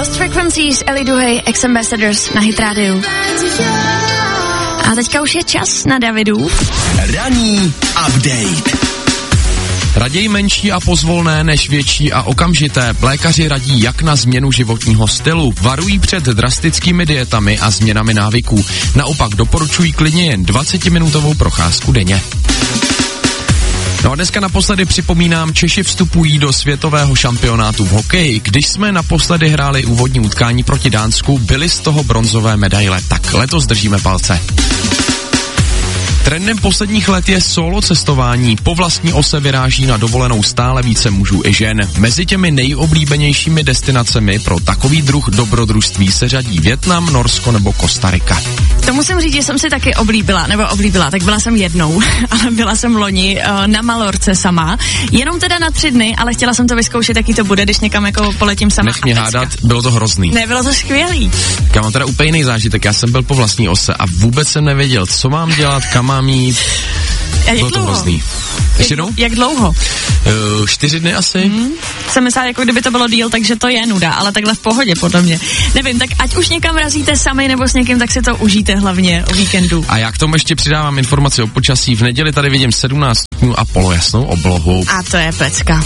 Lost Frequencies, Ellie Duhay, Ex-Ambassadors na Hit Radio. A teďka už je čas na Davidův ranní update. Raději menší a pozvolné než větší a okamžité. Lékaři radí jak na změnu životního stylu. Varují před drastickými dietami a změnami návyků. Naopak doporučují klidně jen 20-minutovou procházku denně. No a dneska naposledy připomínám, Češi vstupují do světového šampionátu v hokeji. Když jsme naposledy hráli úvodní utkání proti Dánsku, byly z toho bronzové medaile. Tak letos držíme palce. Trendem posledních let je solo cestování. Po vlastní ose vyráží na dovolenou stále více mužů i žen. Mezi těmi nejoblíbenějšími destinacemi pro takový druh dobrodružství se řadí Vietnam, Norsko nebo Kostarika. To musím říct, že jsem si taky oblíbila, tak byla jsem jednou, ale byla jsem loni na Malorce sama, jenom teda na 3 dny, ale chtěla jsem to vyzkoušet, jaký to bude, když někam jako poletím sama. Nech mě hádat, bylo to hrozný. Ne, bylo to skvělý. Já mám teda úplně jiný zážitek, já jsem byl po vlastní ose a vůbec jsem nevěděl, co mám dělat, kam mám jít. Bylo to hrozný. Jak dlouho? 4 dny asi. Jsem myslela, jako kdyby to bylo díl, takže to je nuda, ale takhle v pohodě podle mě. Nevím, tak ať už někam razíte sami nebo s někým, tak si to užijte hlavně o víkendu. A já k tomu ještě přidávám informaci o počasí. V neděli tady vidím 17 stupňů a polojasnou oblohu. A to je pecka.